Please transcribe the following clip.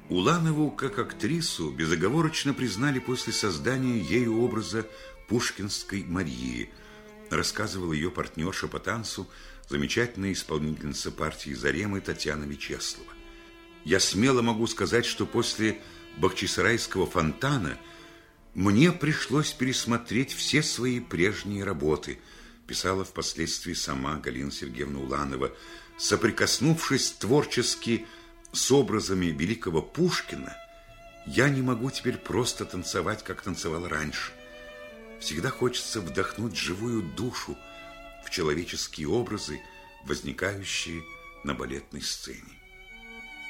Уланову как актрису безоговорочно признали после создания ею образа пушкинской Марии, рассказывала ее партнерша по танцу, замечательная исполнительница партии Заремы Татьяна Вячеслава. Я смело могу сказать, что после Бахчисарайского фонтана мне пришлось пересмотреть все свои прежние работы, писала впоследствии сама Галина Сергеевна Уланова, соприкоснувшись творчески с образами великого Пушкина. Я не могу теперь просто танцевать, как танцевал раньше. Всегда хочется вдохнуть живую душу в человеческие образы, возникающие на балетной сцене.